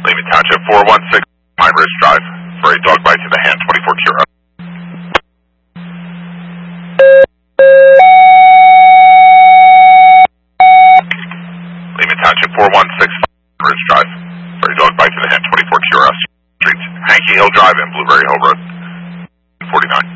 Lehman Township 416, Pine Ridge Drive, for a dog bite to the hand, 24 Cura. Lehman Township 416, Pine Ridge Drive, for a dog bite to the hand, 24 Cura Street, Hankey Hill Drive and Blueberry Hill Road, 49.